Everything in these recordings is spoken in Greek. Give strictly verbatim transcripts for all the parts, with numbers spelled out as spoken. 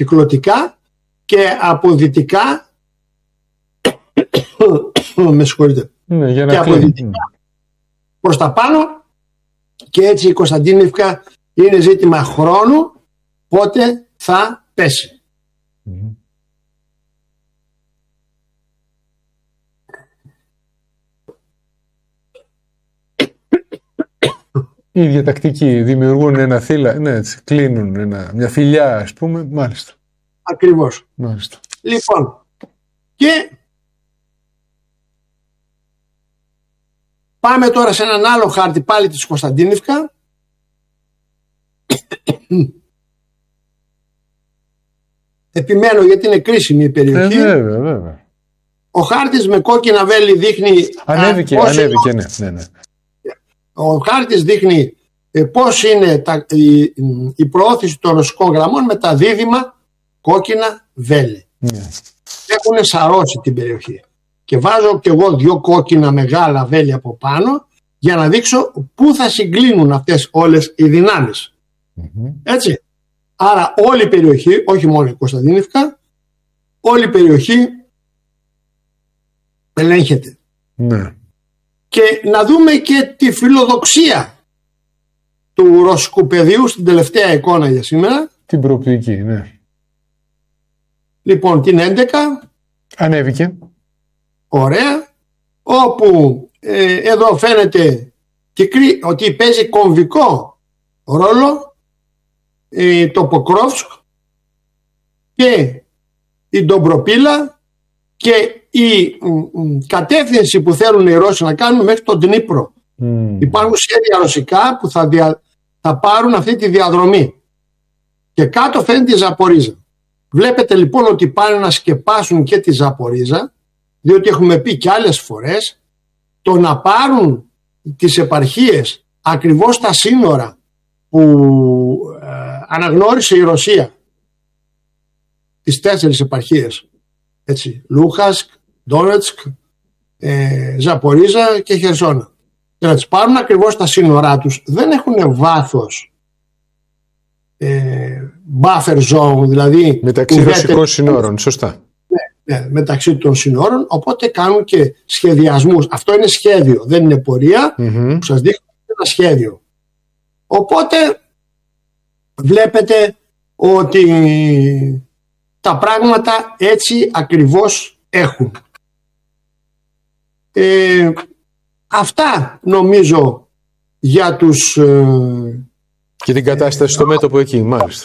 κυκλωτικά και από δυτικά με συγχωρείτε ναι, για να και από δυτικά προς τα πάνω, και έτσι η Κωνσταντίνιβκα είναι ζήτημα χρόνου πότε θα πέσει. Mm. Η ίδια τακτική, δημιουργούν ένα θύλα, ναι, έτσι, κλείνουν ένα, μια φυλιά, ας πούμε, μάλιστα. Ακριβώς. Μάλιστα. Λοιπόν, και πάμε τώρα σε έναν άλλο χάρτη πάλι της Κωνσταντίνιβκα. Επιμένω γιατί είναι κρίσιμη η περιοχή. Ε, βέβαια, βέβαια. Ο χάρτης με κόκκινα βέλη δείχνει... Ανέβηκε, α, ανέβηκε, είναι, ναι, ναι. Ο χάρτης δείχνει ε, πώς είναι τα, η, η προώθηση των ρωσικών γραμμών με τα δίδυμα κόκκινα βέλη. Ναι. Έχουν σαρώσει την περιοχή. Και βάζω και εγώ δύο κόκκινα μεγάλα βέλη από πάνω για να δείξω πού θα συγκλίνουν αυτές όλες οι δυνάμεις. Mm-hmm. Έτσι. Άρα όλη η περιοχή, όχι μόνο η Κωνσταντίνιβκα, όλη η περιοχή ελέγχεται. Ναι. Και να δούμε και τη φιλοδοξία του ρωσικού πεδίου στην τελευταία εικόνα για σήμερα. Την προοπτική, ναι. Λοιπόν, την έντεκα. Ανέβηκε. Ωραία. Όπου ε, εδώ φαίνεται ότι παίζει κομβικό ρόλο ε, το Ποκρόφσκ και η Ντομπροπίλα και η μ, κατεύθυνση που θέλουν οι Ρώσοι να κάνουν μέχρι τον Ντνίπρο. Mm. Υπάρχουν σχέδια ρωσικά που θα, δια, θα πάρουν αυτή τη διαδρομή. Και κάτω φαίνεται η Ζαπορίζα. Βλέπετε λοιπόν ότι πάνε να σκεπάσουν και τη Ζαπορίζα, διότι έχουμε πει και άλλες φορές το να πάρουν τις επαρχίες ακριβώς στα σύνορα που ε, αναγνώρισε η Ρωσία, τις τέσσερις επαρχίες, έτσι, Λούχασκ, Ντόνετσκ, ε, Ζαπορίζα και Χερσόνα, και να τις πάρουν ακριβώς στα σύνορά τους. Δεν έχουν βάθος ε, buffer zone, δηλαδή μεταξύ ρωσικών σύνορων, σωστά. Ναι, ναι, μεταξύ των σύνορων, οπότε κάνουν και σχεδιασμούς. Αυτό είναι σχέδιο, δεν είναι πορεία, mm-hmm. που σας δείχνω ένα σχέδιο. Οπότε βλέπετε ότι τα πράγματα έτσι ακριβώς έχουν. Ε, αυτά νομίζω για τους... Ε, και την κατάσταση ε, στο μέτωπο εκεί, μάλιστα.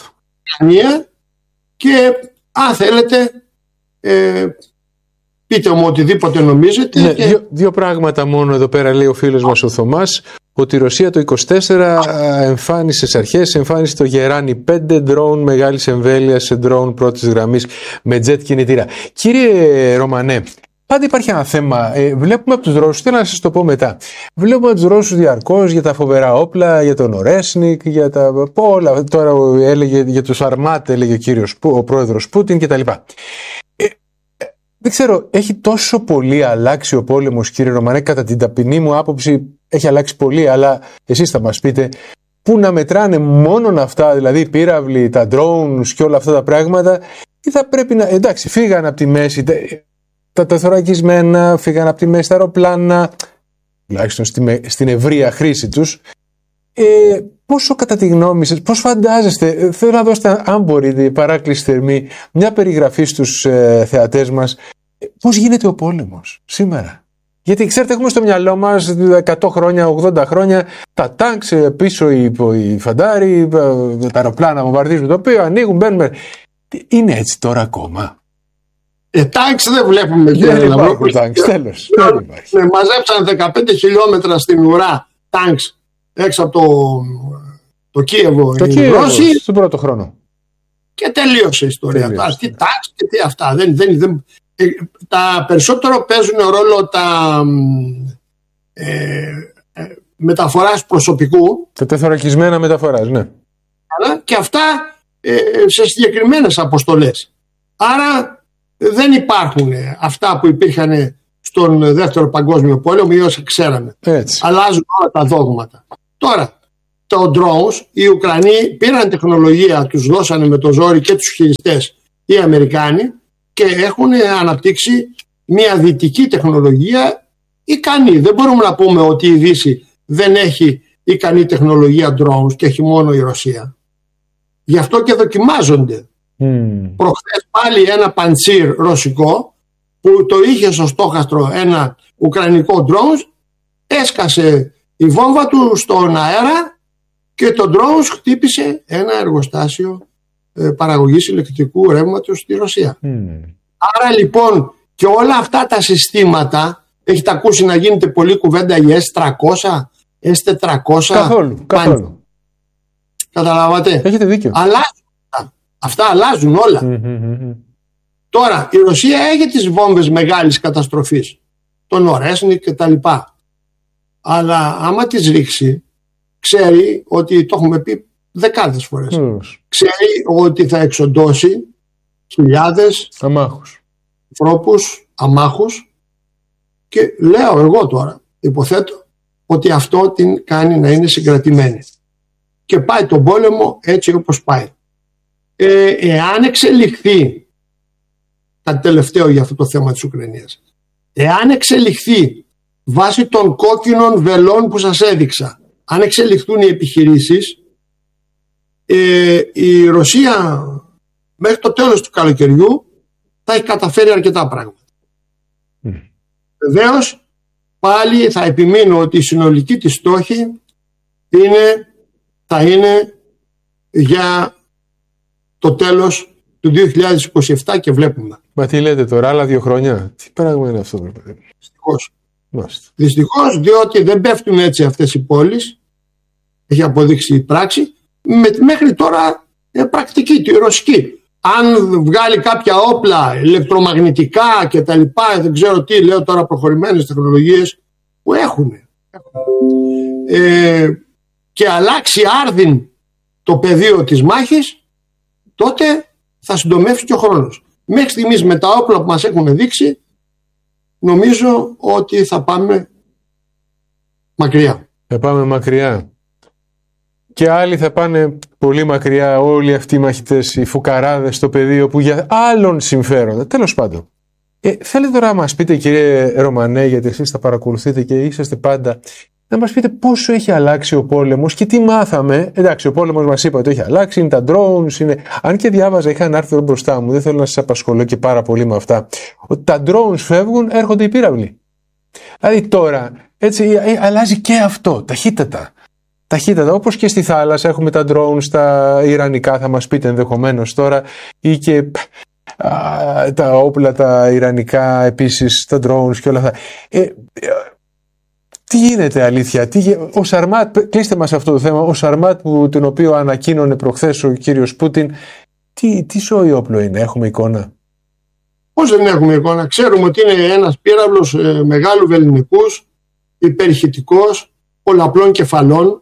Και αν θέλετε ε, πείτε μου οτιδήποτε νομίζετε. Ναι, και... δύο, δύο πράγματα μόνο εδώ πέρα λέει ο φίλος μας ο Θωμάς, ότι η Ρωσία το είκοσι τέσσερα εμφάνισε στις αρχές, εμφάνισε το Γεράνι πέντε ντρόουν μεγάλης εμβέλειας σε ντρόουν πρώτης γραμμής με τζετ κινητήρα. Κύριε Ρωμανέ, πάντα υπάρχει ένα θέμα. Ε, βλέπουμε από τους Ρώσους, θέλω να σας το πω μετά. Βλέπουμε από τους Ρώσους διαρκώς για τα φοβερά όπλα, για τον Ορέσνικ, για τα όλα. Τώρα έλεγε για τους Αρμάτ, έλεγε ο κύριος, ο πρόεδρος Πούτιν κτλ. Ε, δεν ξέρω, έχει τόσο πολύ αλλάξει ο πόλεμος, κύριε Ρωμανέ, κατά την ταπεινή μου άποψη. Έχει αλλάξει πολύ, αλλά εσείς θα μας πείτε πού να μετράνε μόνον αυτά, δηλαδή πύραυλοι, τα drones και όλα αυτά τα πράγματα, ή θα πρέπει να. Εντάξει, φύγαν από τη μέση τα τεθωρακισμένα, φύγαν από τη μέση τα αεροπλάνα, τουλάχιστον στη, στην ευρεία χρήση τους. Ε, πόσο κατά τη γνώμη σας, πώς φαντάζεστε, θέλω να δώσετε, αν μπορείτε, παράκληση θερμή, μια περιγραφή στους ε, θεατές μας, πώς γίνεται ο πόλεμος σήμερα. Γιατί ξέρετε, έχουμε στο μυαλό μας εκατό χρόνια, ογδόντα χρόνια, τα τάγκς πίσω, οι, οι φαντάροι, τα αεροπλάνα βομβαρδίζουν το τοπίο, ανοίγουν, μπαίνουμε. Είναι έτσι τώρα ακόμα? Ε, τάγκς δεν βλέπουμε. Δεν υπάρχουν τάγκς, τέλος. Ναι, μαζέψαν δεκαπέντε χιλιόμετρα στην ουρά τάγκς έξω από το, το Κίεβο. Το Κίεβο, στον πρώτο χρόνο. Και τελείωσε η ιστορία. Τελείωσε. Τώρα, τι τάγκς και τι αυτά. Δεν, δεν, δεν, ε, τα περισσότερο παίζουν ρόλο τα ε, ε, μεταφοράς προσωπικού. Τα τεθωρακισμένα μεταφοράς, ναι. Αλλά και αυτά ε, σε συγκεκριμένες αποστολές. Άρα δεν υπάρχουν αυτά που υπήρχαν στον Δεύτερο Παγκόσμιο Πόλεμο ή όσα ξέραμε. Έτσι. Αλλάζουν όλα τα δόγματα. Τώρα, το drones, οι Ουκρανοί πήραν τεχνολογία, τους δώσανε με το ζόρι και τους χειριστές οι Αμερικάνοι και έχουν αναπτύξει μια δυτική τεχνολογία ικανή. Δεν μπορούμε να πούμε ότι η Δύση δεν έχει ικανή τεχνολογία drones και έχει μόνο η Ρωσία. Γι' αυτό και δοκιμάζονται. Mm. Προχθές πάλι ένα παντσίρ ρωσικό που το είχε στο στόχαστρο ένα ουκρανικό drones, έσκασε η βόμβα του στον αέρα και το drones χτύπησε ένα εργοστάσιο ε, παραγωγής ηλεκτρικού ρεύματος στη Ρωσία. Mm. Άρα λοιπόν και όλα αυτά τα συστήματα, έχετε ακούσει να γίνεται πολλή κουβέντα για ες τριακόσια, ες τετρακόσια? Καθόλου, καθόλου. Καταλάβατε? Έχετε δίκιο. Αλλάζουν αυτά. Αυτά αλλάζουν όλα. Mm-hmm. Τώρα η Ρωσία έχει τις βόμβες μεγάλης καταστροφής, τον Ορέσνικ και τα λοιπά. Αλλά άμα τις ρίξει, ξέρει ότι, το έχουμε πει δεκάδες φορές, mm. ξέρει ότι θα εξοντώσει χιλιάδες αμάχους, ανθρώπους, αμάχους, και λέω εγώ τώρα, υποθέτω, ότι αυτό την κάνει να είναι συγκρατημένη και πάει τον πόλεμο έτσι όπως πάει. Ε, εάν εξελιχθεί, κάτι τελευταίο για αυτό το θέμα της Ουκρανίας, εάν εξελιχθεί βάσει των κόκκινων βελών που σας έδειξα, αν εξελιχθούν οι επιχειρήσεις, ε, η Ρωσία μέχρι το τέλος του καλοκαιριού θα έχει καταφέρει αρκετά πράγματα. Mm. Βεβαίως πάλι θα επιμείνω ότι η συνολική της στόχη είναι, θα είναι για το τέλος του δύο χιλιάδες είκοσι επτά και βλέπουμε. Μα τι λέτε τώρα, άλλα δύο χρόνια? Τι πράγμα είναι αυτό? Δυστυχώς. Δυστυχώς, διότι δεν πέφτουν έτσι αυτές οι πόλεις, έχει αποδείξει η πράξη, με, μέχρι τώρα ε, πρακτική, τη ρωσική. Αν βγάλει κάποια όπλα ηλεκτρομαγνητικά και τα λοιπά, δεν ξέρω τι, λέω τώρα, προχωρημένες τεχνολογίες που έχουν, ε, και αλλάξει άρδιν το πεδίο της μάχης, τότε θα συντομεύσει και ο χρόνος. Μέχρι στιγμής με τα όπλα που μας έχουν δείξει, νομίζω ότι θα πάμε μακριά. Θα πάμε μακριά. Και άλλοι θα πάνε πολύ μακριά, όλοι αυτοί οι μαχητές, οι φουκαράδες στο πεδίο που για άλλων συμφέροντα. Τέλος πάντων. Ε, θέλετε τώρα να μας πείτε, κύριε Ρωμανέ, γιατί εσείς τα παρακολουθείτε και είσαστε πάντα, να μας πείτε πόσο έχει αλλάξει ο πόλεμος και τι μάθαμε. Εντάξει, ο πόλεμος μας είπα ότι έχει αλλάξει, είναι τα drones, είναι... Αν και διάβαζα, είχα ένα άρθρο μπροστά μου, δεν θέλω να σας απασχολώ και πάρα πολύ με αυτά, ότι τα drones φεύγουν, έρχονται οι πύραυλοι. Δηλαδή τώρα, έτσι, αλλάζει και αυτό, ταχύτατα. Ταχύτατα, όπως και στη θάλασσα έχουμε τα drones, τα ιρανικά, θα μας πείτε ενδεχομένως τώρα, ή και α, τα όπλα τα ιρανικά, επίσης τα drones και όλα αυτά. Ε, ε, τι γίνεται αλήθεια, τι, ο Σαρμάτ, κλείστε μας αυτό το θέμα, ο Σαρμάτ που, τον οποίο ανακοίνωνε προχθές ο κύριος Πούτιν, τι, τι σόι όπλο είναι, έχουμε εικόνα? Πώς δεν έχουμε εικόνα? Ξέρουμε ότι είναι ένας πύραυλος ε, μεγάλου βεληνικούς, υπερηχητικός, πολλαπλών κεφαλών.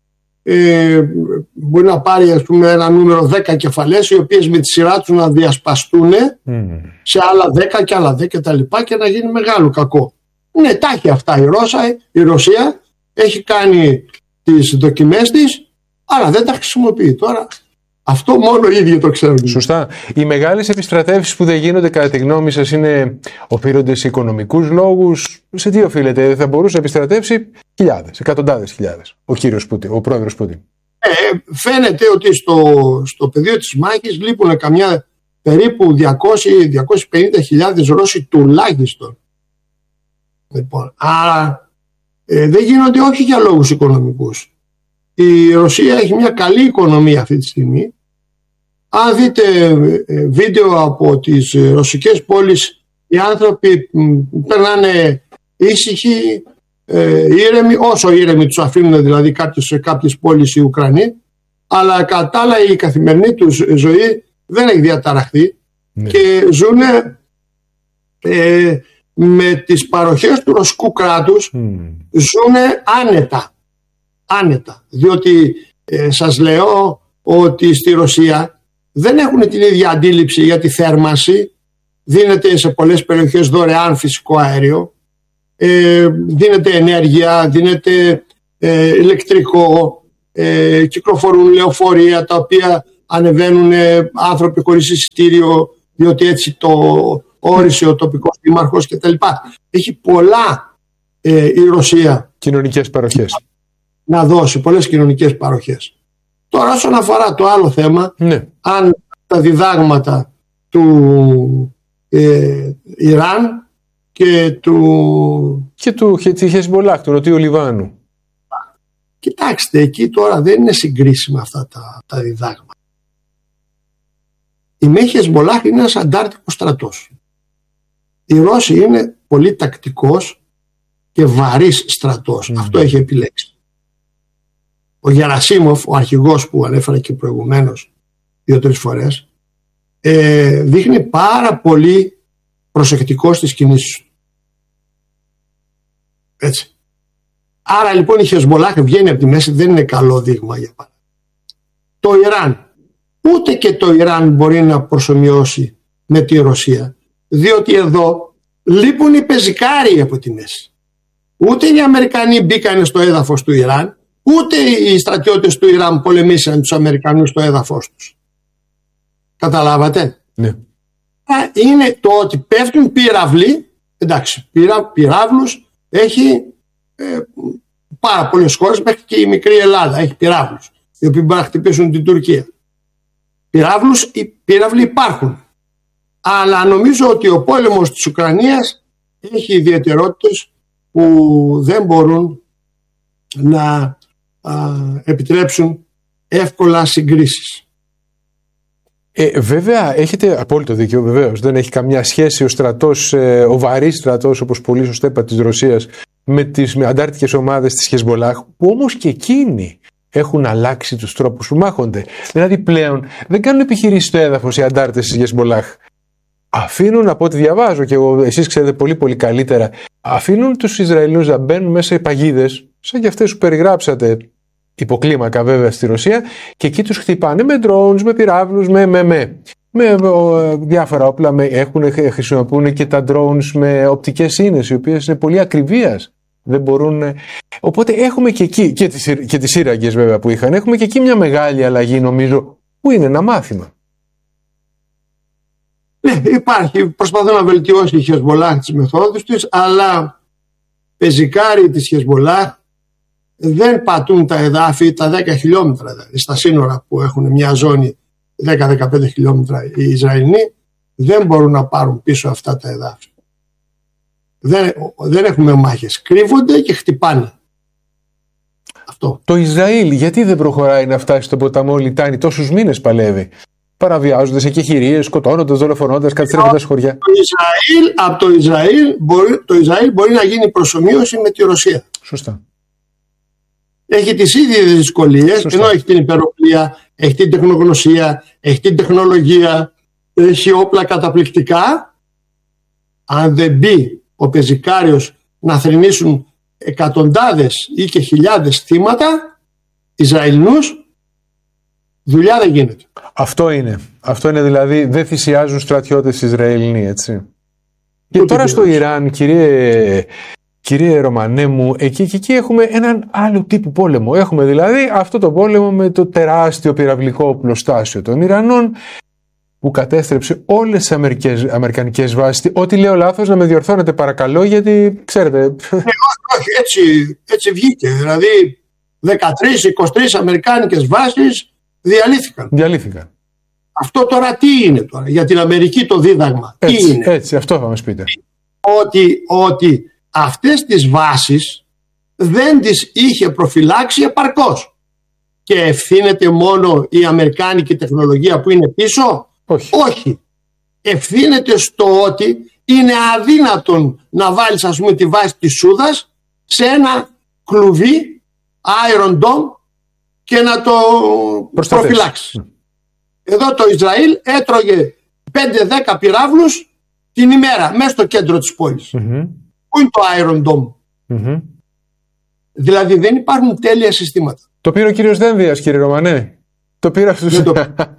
Ε, μπορεί να πάρει, ας πούμε, ένα νούμερο δέκα κεφαλές, οι οποίες με τη σειρά τους να διασπαστούν mm. σε άλλα δέκα και άλλα δέκα και τα λοιπά, και να γίνει μεγάλο κακό. Ναι, τα έχει αυτά η, Ρώσα, η Ρωσία, έχει κάνει τις δοκιμές της, αλλά δεν τα χρησιμοποιεί τώρα. Αυτό μόνο οι ίδιοι το ξέρουν. Σωστά. Οι μεγάλες επιστρατεύσεις που δεν γίνονται, κατά τη γνώμη σας, είναι, οφείλονται σε οικονομικούς λόγους? Σε τι οφείλεται? Θα μπορούσε να επιστρατεύσει χιλιάδες, εκατοντάδες χιλιάδες ο κύριος Πούτιν, ο πρόεδρος Πούτιν. Ε, φαίνεται ότι στο, στο πεδίο της μάχης λείπουν καμιά περίπου διακόσιες με διακόσιες πενήντα χιλιάδες Ρώσοι τουλάχιστον. Λοιπόν, άρα ε, δεν γίνονται όχι για λόγους οικονομικούς. Η Ρωσία έχει μια καλή οικονομία αυτή τη στιγμή. Αν δείτε ε, βίντεο από τις ε, ρωσικές πόλεις, οι άνθρωποι μ, περνάνε ήσυχοι, ε, ήρεμοι, όσο ήρεμοι τους αφήνουν δηλαδή κάποιες, σε κάποιες πόλεις οι Ουκρανοί, αλλά κατά άλλα η καθημερινή τους ζωή δεν έχει διαταραχθεί ναι. και ζουν ε, με τις παροχές του ρωσικού κράτους, mm. ζουν άνετα. Άνετα, διότι ε, σας λέω ότι στη Ρωσία δεν έχουν την ίδια αντίληψη για τη θέρμανση. Δίνεται σε πολλές περιοχές δωρεάν φυσικό αέριο, ε, δίνεται ενέργεια, δίνεται ε, ηλεκτρικό, ε, κυκλοφορούν λεωφορεία τα οποία ανεβαίνουν ε, άνθρωποι χωρίς εισιτήριο, διότι έτσι το όρισε ο τοπικός δήμαρχος κτλ. Έχει πολλά ε, η Ρωσία κοινωνικές παροχές να δώσει, πολλές κοινωνικές παροχές. Τώρα όσον αφορά το άλλο θέμα, ναι. αν τα διδάγματα του ε, Ιράν και του και του Χεσμολάχ, του Νοτιού Λιβάνου, κοιτάξτε, εκεί τώρα δεν είναι συγκρίσιμα αυτά τα, τα διδάγματα. Η ΜΕ Χεσμολάχ είναι ένας αντάρτικος στρατός. Οι Ρώσοι είναι πολύ τακτικός και βαρύς στρατός. Mm. Αυτό έχει επιλέξει. Ο Γερασίμοφ, ο αρχηγός που ανέφερα και προηγουμένως δύο-τρεις φορές, ε, δείχνει πάρα πολύ προσεκτικό στις κινήσεις του. Έτσι. Άρα λοιπόν η Χεσμολάχ βγαίνει από τη μέση, δεν είναι καλό δείγμα για παράδειγμα. Το Ιράν. Ούτε και το Ιράν μπορεί να προσομοιώσει με τη Ρωσία, διότι εδώ λείπουν οι πεζικάροι από τη μέση. Ούτε οι Αμερικανοί μπήκαν στο έδαφος του Ιράν, ούτε οι στρατιώτες του Ιράν πολεμήσαν τους Αμερικανούς στο έδαφος τους. Καταλάβατε? Ναι. Είναι το ότι πέφτουν πύραυλοι, εντάξει, πυρα, πυράβλους έχει ε, πάρα πολλές χώρες, μέχρι και η μικρή Ελλάδα έχει πυράβλους, οι οποίοι μπορούν να χτυπήσουν την Τουρκία. Πυράβλους, οι πύραυλοι υπάρχουν. Αλλά νομίζω ότι ο πόλεμος της Ουκρανίας έχει ιδιαιτερότητες που δεν μπορούν να α, επιτρέψουν εύκολα συγκρίσεις. Ε, βέβαια, έχετε απόλυτο δίκιο, βεβαίως. Δεν έχει καμιά σχέση ο στρατός, ε, ο βαρύς στρατός, όπως πολύ σωστά είπα, της Ρωσίας, με τις με αντάρτικες ομάδες της Χεσμολάχ, που όμως και εκείνοι έχουν αλλάξει τους τρόπους που μάχονται. Δηλαδή πλέον δεν κάνουν επιχειρήσεις στο έδαφος οι αντάρτες της Χεσμολάχ. Αφήνουν, από ό,τι διαβάζω και εγώ, εσείς ξέρετε πολύ πολύ καλύτερα, αφήνουν τους Ισραηλινούς να μπαίνουν μέσα οι παγίδες, σαν και αυτές που περιγράψατε, υποκλίμακα βέβαια στη Ρωσία, και εκεί τους χτυπάνε με drones, με πυράβλους, με, με, με, με ο, διάφορα όπλα, με, έχουν, χρησιμοποιούν και τα drones με οπτικές ίνες, οι οποίες είναι πολύ ακριβίας. Δεν μπορούν. Οπότε έχουμε και εκεί, και τις, και τις σύραγγες βέβαια που είχαν, έχουμε και εκεί μια μεγάλη αλλαγή, νομίζω, που είναι ένα μάθημα. Ναι, υπάρχει. Προσπαθώ να βελτιώσει η Χεσμολάχ τις μεθόδους της, αλλά πεζικάροι της Χεσμολάχ δεν πατούν τα εδάφη τα δέκα χιλιόμετρα, δηλαδή στα σύνορα που έχουν μια ζώνη δέκα με δεκαπέντε χιλιόμετρα οι Ισραηλοί, δεν μπορούν να πάρουν πίσω αυτά τα εδάφη. Δεν, δεν έχουμε μάχες. Κρύβονται και χτυπάνε. Αυτό. Το Ισραήλ γιατί δεν προχωράει να φτάσει στον ποταμό Λιτάνη? Τόσους μήνες παλεύει. Παραβιάζοντας εκεχηρίες, σκοτώνοντας, δολοφονώντας, καταστρέφοντας χωριά. Το Ισραήλ, από το Ισραήλ, μπορεί, το Ισραήλ μπορεί να γίνει προσομοίωση με τη Ρωσία. Σωστά. Έχει τις ίδιες δυσκολίες, ενώ έχει την υπεροπλία, έχει την τεχνογνωσία, έχει την τεχνολογία, έχει όπλα καταπληκτικά. Αν δεν μπει ο πεζικάριος να θρηνήσουν εκατοντάδες ή και χιλιάδες θύματα Ισραηλινούς, δουλειά δεν γίνεται. Αυτό είναι. Αυτό είναι, δηλαδή δεν θυσιάζουν στρατιώτες Ισραηλινοί, έτσι. Και Ούτε τώρα στο πειράζει. Ιράν, κύριε, κύριε Ρωμανέ μου, εκεί και εκεί έχουμε έναν άλλο τύπου πόλεμο. Έχουμε δηλαδή αυτό το πόλεμο με το τεράστιο πυραυλικό οπλοστάσιο των Ιρανών, που κατέστρεψε όλες τις αμερικές, αμερικανικές βάσεις. Ό,τι λέω λάθος να με διορθώνετε παρακαλώ, γιατί ξέρετε. Ε, όχι, έτσι, έτσι βγήκε. Δηλαδή δεκατρείς είκοσι τρεις αμερικάνικες βάσεις διαλύθηκαν. Διαλύθηκαν. Αυτό τώρα τι είναι τώρα για την Αμερική το δίδαγμα? Έτσι, τι είναι? έτσι, αυτό θα μας πείτε. Ότι, ότι αυτές τις βάσεις δεν τις είχε προφυλάξει επαρκώς. Και ευθύνεται μόνο η αμερικάνικη τεχνολογία που είναι πίσω? Όχι. Όχι. Ευθύνεται στο ότι είναι αδύνατον να βάλεις, ας πούμε, τη βάση της Σούδας σε ένα κλουβί Iron Dome και να το προφυλάξεις. Mm. Εδώ το Ισραήλ έτρωγε πέντε δέκα πυράβλους την ημέρα μέσα στο κέντρο της πόλης. Mm-hmm. Πού είναι το Iron Dome? Mm-hmm. Δηλαδή δεν υπάρχουν τέλεια συστήματα. Το πήρε ο κύριος Δένδιας, κύριε Ρωμανέ. Το πήρα αυτούς. Δεν το,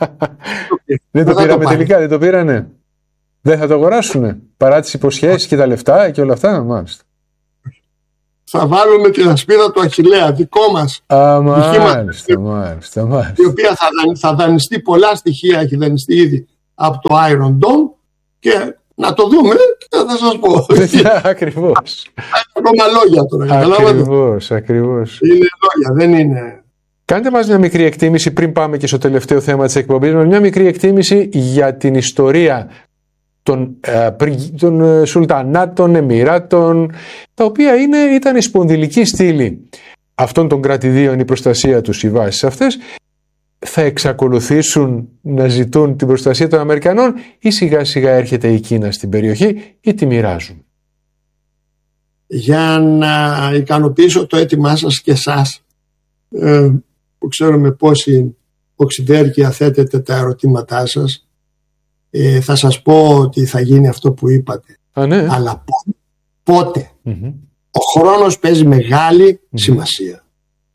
δεν το πήραμε το τελικά, δεν το πήρανε. Δεν θα το αγοράσουνε παρά τις υποσχέσεις και τα λεφτά και όλα αυτά, μάλιστα. θα βάλουμε την ασπίδα του Αχιλλέα, δικό μας. Α, μάλιστα, μάλιστα, μάλιστα. Η οποία θα, θα δανειστεί πολλά στοιχεία, έχει δανειστεί ήδη από το Iron Dome και να το δούμε και θα σας πω. Ακριβώς. Ακόμα λόγια τώρα. Ακριβώς, ακριβώς. Είναι λόγια, δεν είναι... Κάντε μας μια μικρή εκτίμηση πριν πάμε και στο τελευταίο θέμα της εκπομπής μας, μια μικρή εκτίμηση για την ιστορία των, ε, των Σουλτανάτων, Εμιράτων, τα οποία είναι, ήταν η σπονδυλική στήλη αυτών των κρατηδίων, η προστασία τους, οι βάσεις αυτές. Θα εξακολουθήσουν να ζητούν την προστασία των Αμερικανών ή σιγά σιγά έρχεται η Κίνα στην περιοχή ή τη μοιράζουν? Για να ικανοποιήσω το αίτημά σας και εσάς, ε, που ξέρουμε πόση οξυδέρκεια θέτετε τα ερωτήματά σας, ε, θα σας πω ότι θα γίνει αυτό που είπατε. Α, ναι. Αλλά πότε? Mm-hmm. Ο χρόνος παίζει μεγάλη mm-hmm. σημασία.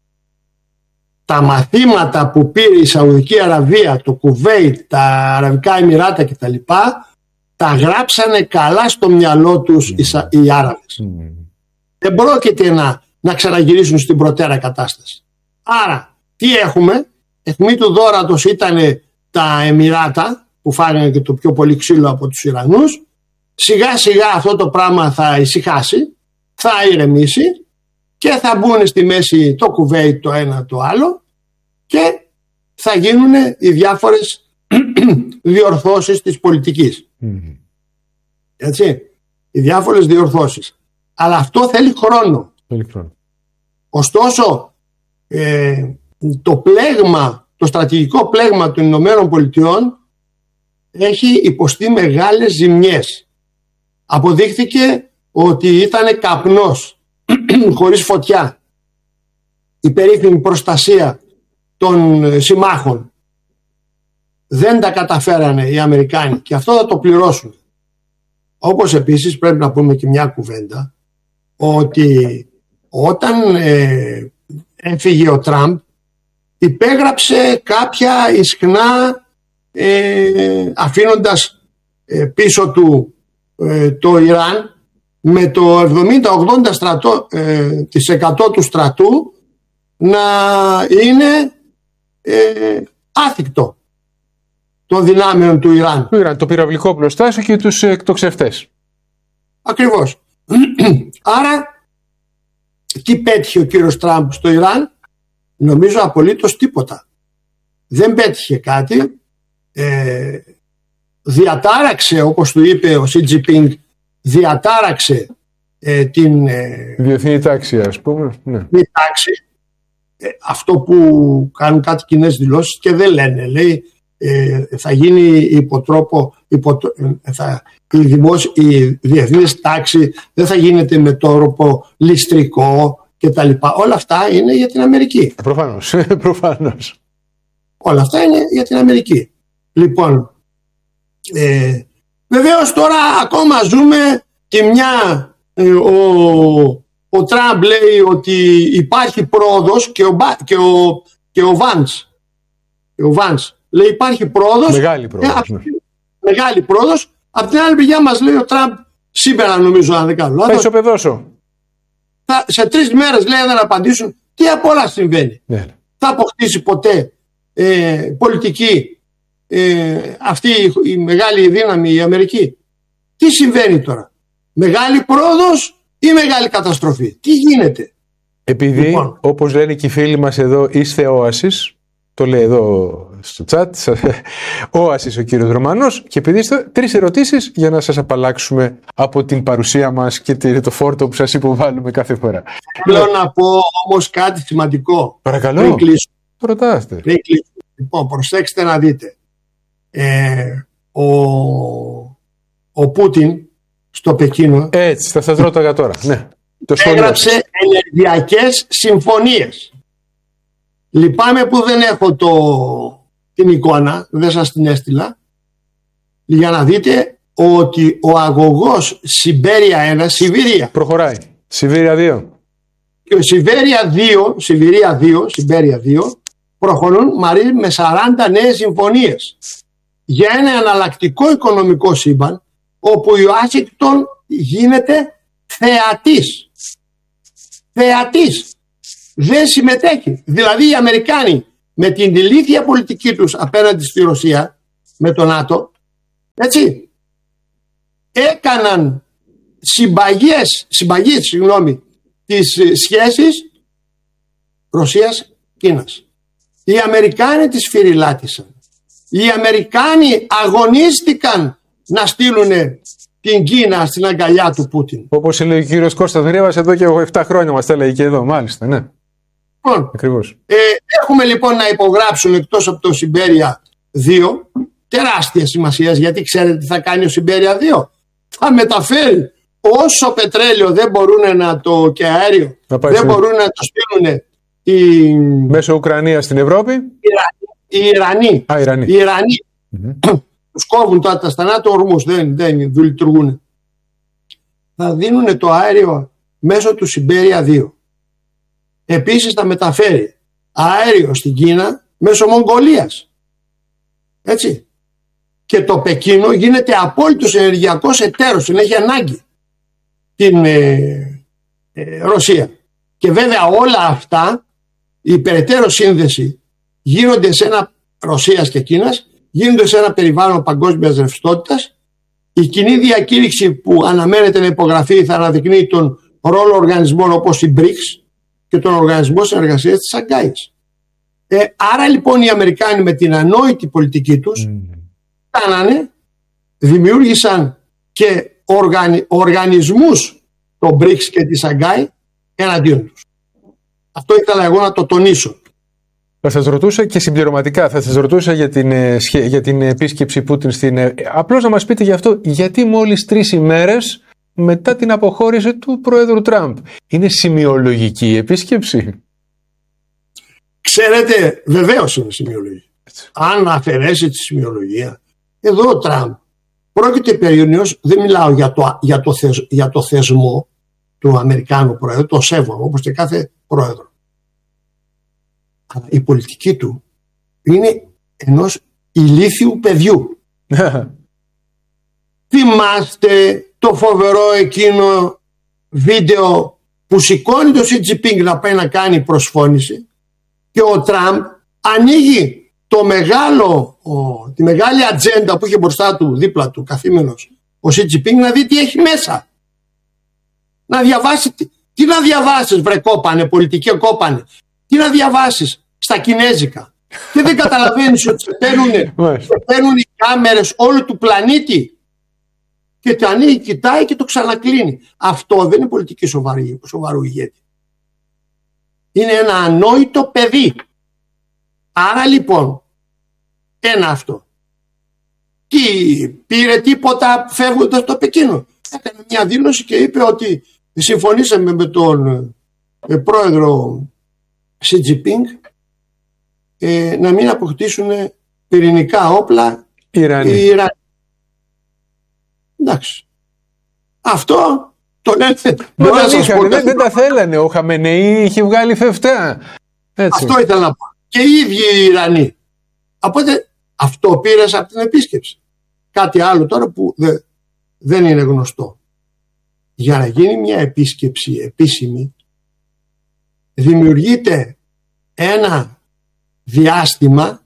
Τα μαθήματα που πήρε η Σαουδική Αραβία, το Κουβέιτ, τα Αραβικά Εμιράτα κτλ, τα γράψανε καλά στο μυαλό τους mm. οι Άραβες. Mm. Δεν πρόκειται να, να ξαναγυρίσουν στην προτέρα κατάσταση. Άρα, τι έχουμε? Αιχμή του δώρατος ήταν τα Εμιράτα, που φάγανε και το πιο πολύ ξύλο από τους Ιρανούς. Σιγά σιγά αυτό το πράγμα θα ησυχάσει, θα ηρεμήσει και θα μπουν στη μέση το Κουβέιτ, το ένα το άλλο, και θα γίνουν οι διάφορες διορθώσεις της πολιτικής. Mm. Έτσι, οι διάφορες διορθώσεις. Αλλά αυτό θέλει χρόνο. Θέλει χρόνο. Ωστόσο, ε, το πλέγμα, το στρατηγικό πλέγμα των Ηνωμένων Πολιτειών έχει υποστεί μεγάλες ζημιές. Αποδείχθηκε ότι ήταν καπνός χωρίς φωτιά. Η περίφημη προστασία των συμμάχων. Δεν τα καταφέρανε οι Αμερικάνοι και αυτό θα το πληρώσουν. Όπως επίσης πρέπει να πούμε και μια κουβέντα, ότι όταν ε, έφυγε ο Τραμπ, υπέγραψε κάποια ισχνά, ε, αφήνοντας ε, πίσω του ε, το Ιράν με το εβδομήντα ογδόντα τοις εκατό ε, του στρατού να είναι ε, άθικτο των δυνάμεων του Ιράν. Το Ιράν, το πυραυλικό πλωστάσιο και τους εκτοξευτές. Ακριβώς. Άρα, τι πέτυχε ο κύριος Τραμπ στο Ιράν? Νομίζω απολύτως τίποτα. Δεν πέτυχε κάτι. Ε, διατάραξε, όπως του είπε ο Σι Τζινπίνγκ, διατάραξε ε, την ε, διεθνή τάξη, ας πούμε. Ναι. τάξη. Ε, αυτό που κάνουν κάτι κοινές δηλώσεις και δεν λένε. Λέει, ε, θα γίνει υποτρόπο, υποτρο, ε, θα, η, δημόσια, η διεθνής τάξη δεν θα γίνεται με τρόπο ληστρικό και τα λοιπά. Όλα αυτά είναι για την Αμερική. Προφανώς, προφανώς. Όλα αυτά είναι για την Αμερική. Λοιπόν, ε, βεβαίως τώρα ακόμα ζούμε τη μια, ε, ο, ο Τραμπ λέει ότι υπάρχει πρόοδος και ο, και ο, και ο Βάνς, ο Βάνς λέει υπάρχει πρόοδος. Μεγάλη πρόοδος. Ε, ναι. Μεγάλη πρόοδος. Από την άλλη μεριά μας λέει ο Τραμπ σήμερα, νομίζω, αν δεν κάνω λάθος, θα ισοπεδώσω. Θα, σε τρεις μέρες λέει δεν απαντήσουν. Τι απ' όλα συμβαίνει? Ναι. Θα αποκτήσει ποτέ ε, πολιτική ε, αυτή η, η μεγάλη δύναμη η Αμερική? Τι συμβαίνει τώρα? Μεγάλη πρόοδος ή μεγάλη καταστροφή? Τι γίνεται? Επειδή λοιπόν, όπως λένε και οι φίλοι μας εδώ, είστε όασης, το λέει εδώ στο chat, όασης ο κύριος Ρωμανός, και επειδή είστε, τρεις ερωτήσεις για να σας απαλλάξουμε από την παρουσία μας και το φόρτο που σας υποβάλλουμε κάθε φορά. Θέλω να πω όμως κάτι σημαντικό. Παρακαλώ. Πριν κλείσω. Ρωτάστε. Πριν κλείσω. Λοιπόν, προσέξτε να δείτε. Ε, ο, ο Πούτιν στο Πεκίνο. Έτσι, θα σας ρώταγα τώρα. Ναι. Έγραψε ενεργειακές συμφωνίες. Λυπάμαι που δεν έχω το, την εικόνα, δεν σας την έστειλα, για να δείτε ότι ο αγωγός Σιμπέρια ένα, Σιβήρια. Προχωράει. Σιβήρια δύο. Και ο Σιβέρια δύο, Σιβηρία δύο, Σιμπέρια δύο, προχωρούν μαζί με σαράντα νέες συμφωνίες για ένα εναλλακτικό οικονομικό σύμπαν, όπου η Ουάσιγκτον γίνεται θεατής. θεατής. Δεν συμμετέχει. Δηλαδή οι Αμερικάνοι με την ηλίθια πολιτική τους απέναντι στη Ρωσία, με το ΝΑΤΟ, έτσι, έκαναν συμπαγές, συμπαγής, συγγνώμη, τις σχέσεις Ρωσίας-Κίνας. Οι Αμερικάνοι τις φυριλάτησαν. Οι Αμερικάνοι αγωνίστηκαν να στείλουν την Κίνα στην αγκαλιά του Πούτιν. Όπως λέει ο κύριος Κώστας Μυρίβας, εδώ και επτά χρόνια μας τα έλεγε και εδώ, μάλιστα, ναι. Λοιπόν, ακριβώς. Ε, έχουμε λοιπόν να υπογράψουν εκτός από το Σιμπέρια δύο, τεράστια σημασία, γιατί ξέρετε τι θα κάνει ο Σιμπέρια δύο. Θα μεταφέρει όσο πετρέλαιο δεν μπορούν να το, και αέριο δεν στην... μπορούν να το στείλουν οι... μέσω Ουκρανία στην Ευρώπη. Οι Ιρανοί. Α, Ιρανοί. Οι Ιρανοί. Mm-hmm. Τους κόβουν τώρα τα στενά του ορμούς, δεν, δεν λειτουργούν. Θα δίνουν το αέριο μέσω του Σιμπέρια δύο. Επίσης θα μεταφέρει αέριο στην Κίνα μέσω Μογγολίας. Έτσι. Και το Πεκίνο γίνεται απόλυτος ενεργειακός εταίρος, την έχει ανάγκη την ε, ε, Ρωσία. Και βέβαια όλα αυτά, η περαιτέρω σύνδεση γίνονται σε ένα, Ρωσίας και Κίνας, γίνονται σε ένα περιβάλλον παγκόσμιας ρευστότητας. Η κοινή διακήρυξη που αναμένεται να υπογραφεί θα αναδεικνύει τον ρόλο οργανισμών όπως η μπρικς και τον Οργανισμό Συνεργασίας της Σαγκάης. Ε, άρα λοιπόν οι Αμερικάνοι με την ανόητη πολιτική τους mm. κάνανε, δημιούργησαν και οργανι, οργανισμούς το μπρικς και τη Σαγκάη εναντίον τους. Αυτό ήθελα εγώ να το τονίσω. Θα σας ρωτούσα και συμπληρωματικά, θα σας ρωτούσα για την, για την επίσκεψη Πούτιν στην... Απλώς να μας πείτε γι' αυτό, γιατί μόλις τρεις ημέρες μετά την αποχώρηση του Πρόεδρου Τραμπ. Είναι σημειολογική η επίσκεψη? Ξέρετε, βεβαίως είναι σημειολογική. Αν αφαιρέσει τη σημειολογία, εδώ ο Τραμπ πρόκειται περίοδος, δεν μιλάω για το, για, το θεσ, για το θεσμό του Αμερικάνου Πρόεδρου, το σέβομαι όπως και κάθε πρόεδρο. Αλλά η πολιτική του είναι ενός ηλίθιου παιδιού. Θυμάστε το φοβερό εκείνο βίντεο που σηκώνει το Σι Τζινπίνγκ να πάει να κάνει προσφώνηση και ο Τραμπ ανοίγει το μεγάλο, ο, τη μεγάλη ατζέντα που είχε μπροστά του, δίπλα του καθήμενος ο Σι Τζινπίνγκ, να δει τι έχει μέσα. Να διαβάσει, τι, τι να διαβάσεις βρε κόπανε, πολιτική κόπανε, τι να διαβάσεις στα κινέζικα. Και δεν καταλαβαίνεις ότι σε παίρνουν οι κάμερες όλου του πλανήτη και το ανοίγει, κοιτάει και το ξανακλίνει. Αυτό δεν είναι πολιτική σοβαρή, σοβαρού ηγέτη. Είναι ένα ανόητο παιδί. Άρα λοιπόν, ένα αυτό. Τι πήρε τίποτα φεύγοντας από το Πεκίνο? Έκανε μια δήλωση και είπε ότι συμφωνήσαμε με τον ε, πρόεδρο Σι Τζινπίνγκ ε, να μην αποκτήσουν πυρηνικά όπλα οι Ιρανοί. Εντάξει. Αυτό το λένε. Δεν, δεν, δεν τα θέλανε. Ο Χαμενεή είχε βγάλει φευτά. Έτσι. Αυτό ήθελα να πω. Και οι ίδιοι οι Ιρανοί. Οπότε αυτό πήρες από την επίσκεψη. Κάτι άλλο τώρα που δε, δεν είναι γνωστό. Για να γίνει μια επίσκεψη επίσημη δημιουργείται ένα διάστημα,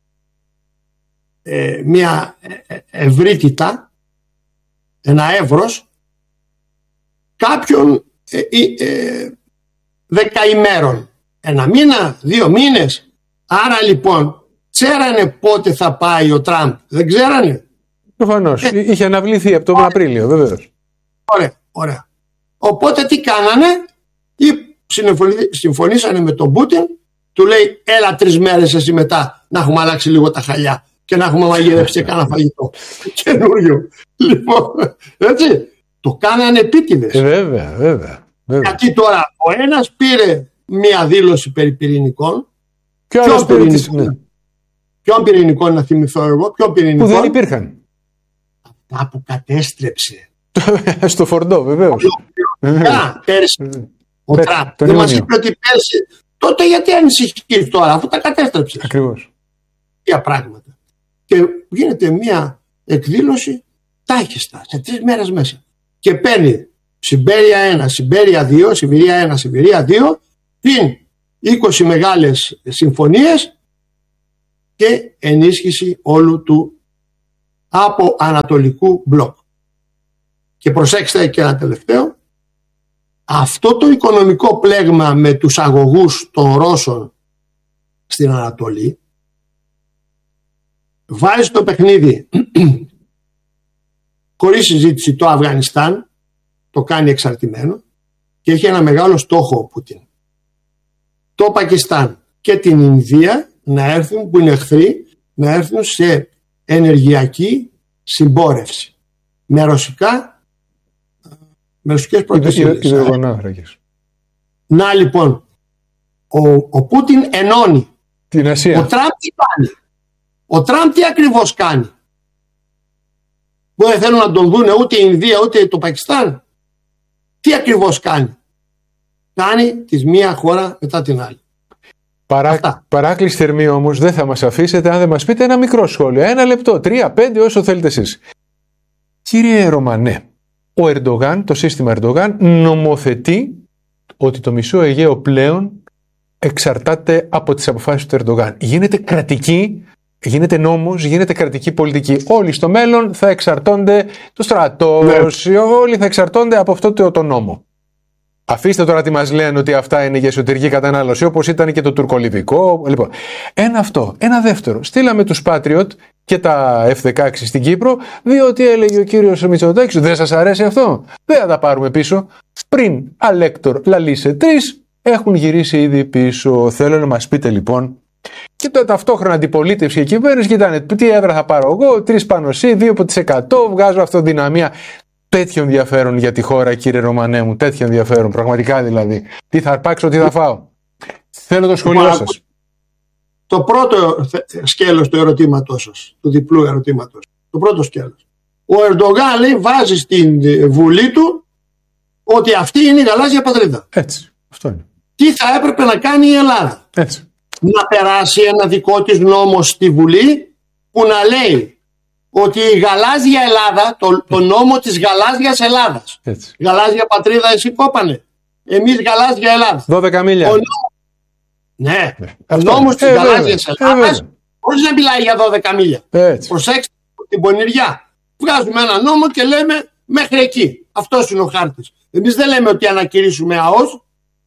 ε, μια ευρύτητα, ένα εύρος κάποιων ε, ε, δεκαημέρων, ένα μήνα, δύο μήνες. Άρα λοιπόν ξέρανε πότε θα πάει ο Τραμπ? Δεν ξέρανε. Προφανώς. Ε, είχε αναβληθεί από τον ωραία. Απρίλιο, βεβαίως. Ωραία, ωραία. Οπότε τι κάνανε? Ή συμφωνήσανε με τον Πούτιν, του λέει έλα τρεις μέρες εσύ μετά να έχουμε αλλάξει λίγο τα χαλιά και να έχουμε μαγειρέψει και κάνα φαγητό καινούριο. Λοιπόν, έτσι, το κάνανε επίτηδες. Ε, βέβαια, βέβαια, βέβαια. Γιατί τώρα ο ένας πήρε μία δήλωση περί πυρηνικών. Ποιο άλλος πυρηνικών? Ναι. Ποιον πυρηνικών να θυμηθώ εγώ? Ποιον πυρηνικών? Που δεν υπήρχαν. Αυτά που κατέστρεψε. Στο Φορντό, βεβαίως. Α, πέρσι. Ο Τραμπ δεν μας είπε ότι πέρσι. Τότε γιατί ανησυχείς τώρα, αφού τα κατέστρεψες? Ακριβώς. Ποια πράγματα. Και γίνεται μια εκδήλωση τάχιστα, σε τρεις μέρες μέσα. Και παίρνει Σιμπέρια ένα, Σιμπέρια δύο, Σιβηρία ένα, Σιβηρία δύο, την είκοσι μεγάλες συμφωνίες και ενίσχυση όλου του από ανατολικού μπλοκ. Και προσέξτε και ένα τελευταίο, αυτό το οικονομικό πλέγμα με τους αγωγούς των Ρώσων στην Ανατολή βάζει το παιχνίδι χωρίς συζήτηση το Αφγανιστάν, το κάνει εξαρτημένο και έχει ένα μεγάλο στόχο ο Πούτιν. Το Πακιστάν και την Ινδία να έρθουν, που είναι εχθροί, να έρθουν σε ενεργειακή συμπόρευση με ρωσικά με ρωσικές πρωτεσίλες. Να λοιπόν, ο, ο Πούτιν ενώνει. Την Ασία. Ο Τραμπ τι κάνει? Ο Τραμπ τι ακριβώς κάνει? Που δεν θέλουν να τον δούνε ούτε η Ινδία ούτε το Πακιστάν. Τι ακριβώς κάνει? Κάνει τη μία χώρα μετά την άλλη. Παρά, παράκληση θερμή όμως, δεν θα μας αφήσετε αν δεν μας πείτε ένα μικρό σχόλιο. Ένα λεπτό, τρία, πέντε, όσο θέλετε εσείς. Κύριε Ρωμανέ, ο Ερντογάν, το σύστημα Ερντογάν, νομοθετεί ότι το μισό Αιγαίο πλέον εξαρτάται από τις αποφάσεις του Ερντογάν. Γίνεται κρατική, γίνεται νόμος, γίνεται κρατική πολιτική. Όλοι στο μέλλον θα εξαρτώνται, το στρατός, ναι. όλοι θα εξαρτώνται από αυτό το, το νόμο. Αφήστε τώρα τι μας λένε ότι αυτά είναι για εσωτερική κατανάλωση, όπως ήταν και το τουρκολιβικό. Λοιπόν, ένα αυτό. Ένα δεύτερο. Στείλαμε τους Patriot και τα εφ δεκαέξι στην Κύπρο, διότι έλεγε ο κύριος Μητσοτάκης, δεν σας αρέσει αυτό? Δεν θα τα πάρουμε πίσω. Πριν αλέκτορ λαλήσε τρεις, έχουν γυρίσει ήδη πίσω. Θέλω να μας πείτε λοιπόν. Και το ταυτόχρονα αντιπολίτευση και κυβέρνηση, κοιτάνε τι έδρα θα πάρω εγώ, τρεις πάνω εσύ, δύο από τις εκατό, βγάζω αυτοδυναμία. Τέτοιο ενδιαφέρον για τη χώρα, κύριε Ρωμανέ μου, τέτοιο ενδιαφέρον, πραγματικά δηλαδή. Τι θα αρπάξω, τι θα φάω. Θέλω το σχολείο σας. Το πρώτο σκέλος του ερωτήματός σας, του διπλού ερωτήματος, το πρώτο σκέλος. Ο Ερντογάν λέει, βάζει στην Βουλή του ότι αυτή είναι η γαλάζια πατρίδα. Έτσι, αυτό είναι. Τι θα έπρεπε να κάνει η Ελλάδα? Έτσι. Να περάσει ένα δικό της νόμο στη Βουλή που να λέει ότι η γαλάζια Ελλάδα, το, το νόμο της γαλάζιας Ελλάδας. Έτσι. Γαλάζια πατρίδα εσύ κόπανε. Εμείς γαλάζια Ελλάδα. δώδεκα μίλια. Ο νόμος, ναι, ναι. Ο νόμος της ε, γαλάζιας ε, Ελλάδας, χωρίς να μιλάει για δώδεκα μίλια. Έτσι. Προσέξτε την πονηριά. Βγάζουμε ένα νόμο και λέμε μέχρι εκεί. Αυτός είναι ο χάρτης. Εμείς δεν λέμε ότι ανακηρύσουμε ΑΟΣ.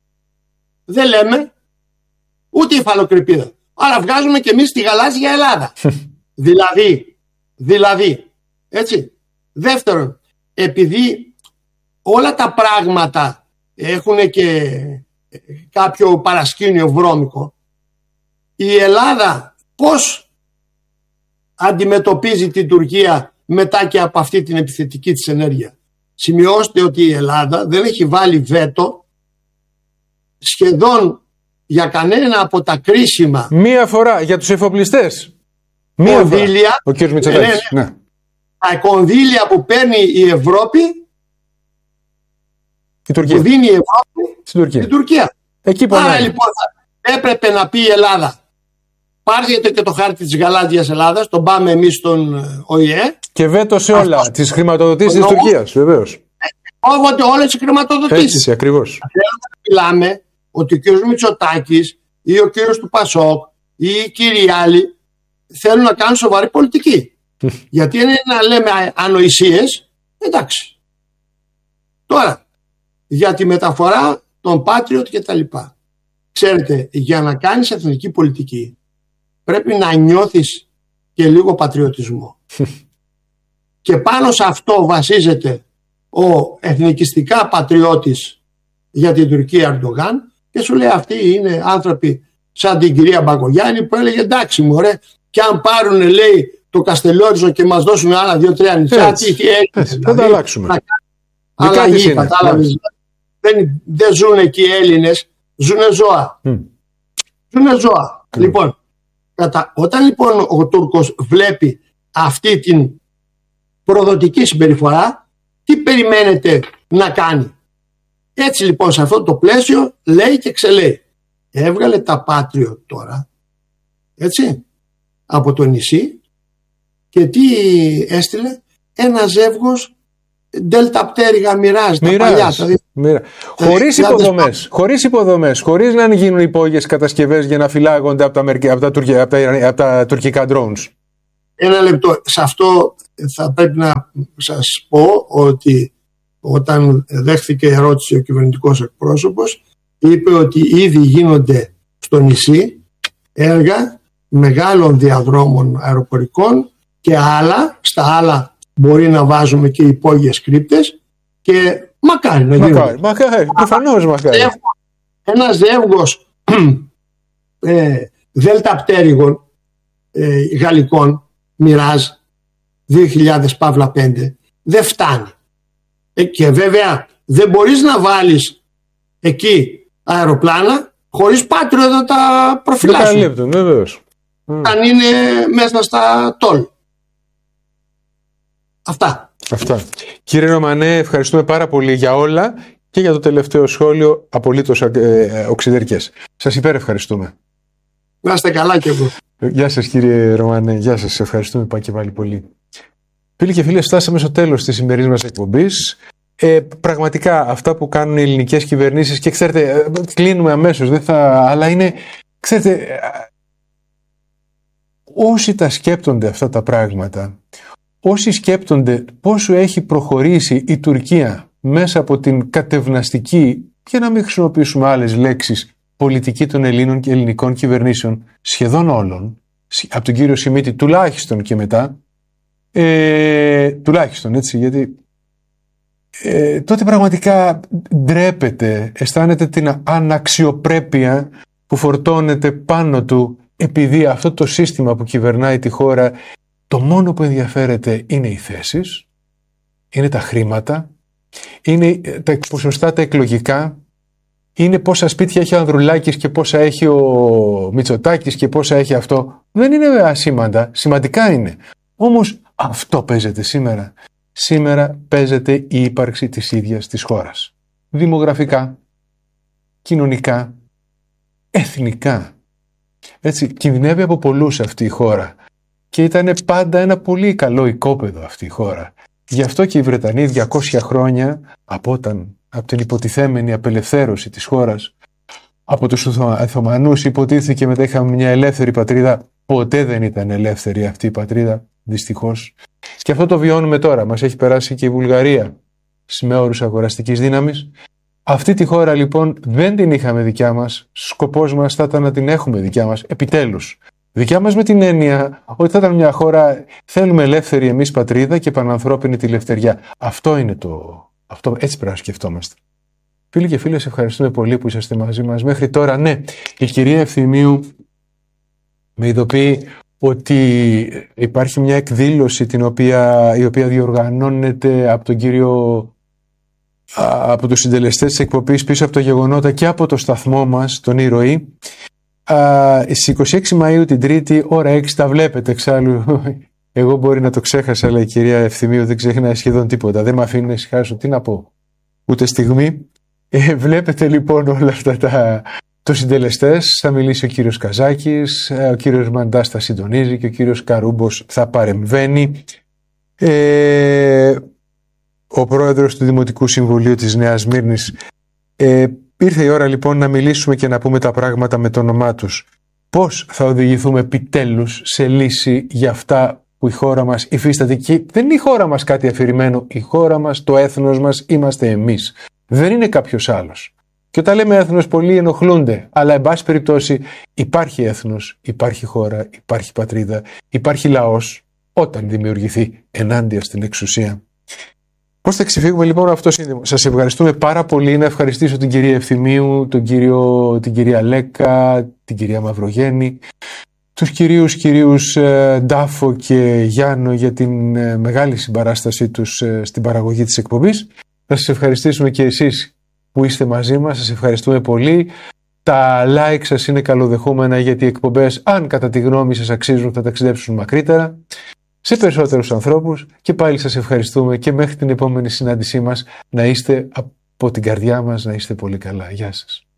Δεν λέμε ούτε υφαλοκρηπίδα. Άρα βγάζουμε και εμείς τη γαλάζια Ελλάδα. δηλαδή Δηλαδή, έτσι. Δεύτερον, επειδή όλα τα πράγματα έχουν και κάποιο παρασκήνιο βρώμικο, η Ελλάδα πώς αντιμετωπίζει την Τουρκία μετά και από αυτή την επιθετική της ενέργεια? Σημειώστε ότι η Ελλάδα δεν έχει βάλει βέτο σχεδόν για κανένα από τα κρίσιμα. Μία φορά για τους εφοπλιστές. Μία κονδύλια, ο κύριος Μητσοτάκης. Ναι, ναι. Ναι. Τα κονδύλια που παίρνει η Ευρώπη, η Τουρκία. που δίνει η Ευρώπη στην Τουρκία. Τουρκία. Εκεί Άρα λοιπόν έπρεπε να πει η Ελλάδα, πάρτε και το χάρτη της γαλάζιας Ελλάδας, τον πάμε εμείς στον Ο I Ε. Και βέτο σε όλα αυτός, τις χρηματοδοτήσεις της Τουρκίας, βεβαίως. Κόβονται όλες οι χρηματοδοτήσεις. Έτσι, ακριβώς. Μιλάμε ότι ο κύριος Μητσοτάκης ή ο κύριος του Πασόκ ή οι κύριοι άλλοι θέλουν να κάνουν σοβαρή πολιτική. Γιατί είναι να λέμε ανοησίες, εντάξει. Τώρα, για τη μεταφορά των Patriot και τα λοιπά. Ξέρετε, για να κάνεις εθνική πολιτική πρέπει να νιώθεις και λίγο πατριωτισμό. Και πάνω σε αυτό βασίζεται ο εθνικιστικά πατριώτης για την Τουρκία Ερντογάν και σου λέει αυτοί είναι άνθρωποι σαν την κυρία Μπακογιάννη που έλεγε εντάξει μωρέ, και αν πάρουν λέει το Καστελόριζο και μας δώσουν άλλα δύο-τρία νησιά, τι έχει έτσι, θα τα αλλάξουμε. Αλλαγή, κατάλαβες. Δεν, δεν ζουν εκεί οι Έλληνες, ζουνε ζώα. Mm. Ζουνε ζώα. Mm. Λοιπόν, κατα... όταν λοιπόν ο Τούρκος βλέπει αυτή την προδοτική συμπεριφορά, τι περιμένετε να κάνει? Έτσι λοιπόν σε αυτό το πλαίσιο λέει και ξελέει. Έβγαλε τα Patriot τώρα, έτσι, από το νησί και τι έστειλε? Ένα ζεύγος Δέλτα πτέρυγα μοιράζει τα παλιά. Δηλαδή, μοιρά. Χωρίς υποδομές, χωρίς υποδομές, χωρίς να γίνουν υπόγειες κατασκευές για να φυλάγονται από τα, από τα, τουρκικά, από τα, από τα τουρκικά drones. Ένα λεπτό. Σε αυτό θα πρέπει να σας πω ότι όταν δέχθηκε ερώτηση ο κυβερνητικός εκπρόσωπος, είπε ότι ήδη γίνονται στο νησί έργα μεγάλων διαδρόμων αεροπορικών και άλλα, στα άλλα μπορεί να βάζουμε και υπόγειες κρύπτες και μακάρι να γίνουν. Μακάρι, μακάρι, προφανώς μακάρι. Ένα ζεύγος ε, δέλτα πτέρυγων ε, γαλλικών Mirage δύο χιλιάδες παύλα πέντε δεν φτάνει. Ε, και βέβαια δεν μπορείς να βάλεις εκεί αεροπλάνα χωρίς Patriot να τα προφυλάσσουν. Δεν καλύπτουν, βεβαίως. Αν είναι μέσα στα τόλ. Αυτά. Αυτά. Κύριε Ρωμανέ, ευχαριστούμε πάρα πολύ για όλα και για το τελευταίο σχόλιο απολύτως ε, οξυδερκές. Σας υπερευχαριστούμε. Να είστε καλά και εγώ. Γεια σας κύριε Ρωμανέ, γεια σας, ευχαριστούμε πάλι και πάλι πολύ. Φίλοι και φίλες, φτάσαμε στο τέλος της σημερινής μας εκπομπής. Ε, πραγματικά αυτά που κάνουν οι ελληνικές κυβερνήσεις και ξέρετε, κλείνουμε αμέσως, δεν θα, αλλά είναι, ξέρετε, όσοι τα σκέπτονται αυτά τα πράγματα, όσοι σκέπτονται πόσο έχει προχωρήσει η Τουρκία μέσα από την κατευναστική, για να μην χρησιμοποιήσουμε άλλες λέξεις, πολιτική των Ελλήνων και ελληνικών κυβερνήσεων, σχεδόν όλων, από τον κύριο Σιμίτη τουλάχιστον και μετά, ε, τουλάχιστον έτσι, γιατί ε, τότε πραγματικά ντρέπεται, αισθάνεται την αναξιοπρέπεια που φορτώνεται πάνω του, επειδή αυτό το σύστημα που κυβερνάει τη χώρα, το μόνο που ενδιαφέρεται είναι οι θέσεις, είναι τα χρήματα, είναι τα ποσοστά τα εκλογικά, είναι πόσα σπίτια έχει ο Ανδρουλάκης και πόσα έχει ο Μητσοτάκης και πόσα έχει αυτό. Δεν είναι ασήμαντα, σημαντικά είναι. Όμως αυτό παίζεται σήμερα. Σήμερα παίζεται η ύπαρξη της ίδιας της χώρας. Δημογραφικά, κοινωνικά, εθνικά. Έτσι, κινδυνεύει από πολλούς αυτή η χώρα. Και ήταν πάντα ένα πολύ καλό οικόπεδο αυτή η χώρα. Γι' αυτό και οι Βρετανοί διακόσια χρόνια από, όταν, από την υποτιθέμενη απελευθέρωση της χώρας, από τους Οθωμανούς υποτίθεται και μετά είχαμε μια ελεύθερη πατρίδα, ποτέ δεν ήταν ελεύθερη αυτή η πατρίδα, δυστυχώς. Και αυτό το βιώνουμε τώρα. Μας έχει περάσει και η Βουλγαρία με όρους αγοραστικής δύναμης. Αυτή τη χώρα λοιπόν δεν την είχαμε δικιά μας. Σκοπός μας θα ήταν να την έχουμε δικιά μας, επιτέλους. Δικιά μας με την έννοια ότι θα ήταν μια χώρα, θέλουμε ελεύθερη εμείς πατρίδα και πανανθρώπινη τη ελευθεριά. Αυτό είναι το. Αυτό, έτσι πρέπει να σκεφτόμαστε. Φίλοι και φίλες, ευχαριστούμε πολύ που είσαστε μαζί μας μέχρι τώρα. Ναι, η κυρία Ευθυμίου με ειδοποιεί ότι υπάρχει μια εκδήλωση την οποία, η οποία διοργανώνεται από τον κύριο, από τους συντελεστές της εκπομπής πίσω από τα γεγονότα και από το σταθμό μας, τον Ήρωη. Στις είκοσι έξι Μαΐου την Τρίτη, ώρα έξι, τα βλέπετε εξάλλου. Εγώ μπορεί να το ξέχασα, αλλά η κυρία Ευθυμίου δεν ξεχνάει σχεδόν τίποτα. Δεν με αφήνει να ησυχάσω. Τι να πω, ούτε στιγμή. Ε, βλέπετε λοιπόν όλα αυτά τα τους συντελεστές. Θα μιλήσει ο κύριος Καζάκης, ο κύριος Μαντάς θα συντονίζει και ο κύριος Καρούμπος θα παρεμβαίνει. Ε, ο πρόεδρος του Δημοτικού Συμβουλίου της Νέας Μύρνης. Ε, ήρθε η ώρα λοιπόν να μιλήσουμε και να πούμε τα πράγματα με το όνομά τους. Πώς θα οδηγηθούμε επιτέλους σε λύση για αυτά που η χώρα μας υφίσταται. Και δεν είναι η χώρα μας κάτι αφηρημένο. Η χώρα μας, το έθνος μας είμαστε εμείς. Δεν είναι κάποιος άλλος. Και όταν λέμε έθνος, πολλοί ενοχλούνται. Αλλά, εν πάση περιπτώσει, υπάρχει έθνος, υπάρχει χώρα, υπάρχει πατρίδα, υπάρχει λαός όταν δημιουργηθεί ενάντια στην εξουσία. Πώς θα ξεφύγουμε λοιπόν από αυτό το σύνδεμο. Σας ευχαριστούμε πάρα πολύ. Να ευχαριστήσω την κυρία Ευθυμίου, τον κύριο, την κυρία Λέκα, την κυρία Μαυρογέννη, τους κυρίους, κυρίους ε, Ντάφο και Γιάννο για την ε, μεγάλη συμπαράστασή τους ε, στην παραγωγή της εκπομπής. Θα σας ευχαριστήσουμε και εσείς που είστε μαζί μας. Σας ευχαριστούμε πολύ. Τα like σας είναι καλοδεχούμενα γιατί οι εκπομπές, αν κατά τη γνώμη σας αξίζουν, θα ταξιδέψουν μακρύτερα σε περισσότερους ανθρώπους. Και πάλι σας ευχαριστούμε και μέχρι την επόμενη συνάντησή μας να είστε από την καρδιά μας, να είστε πολύ καλά. Γεια σας.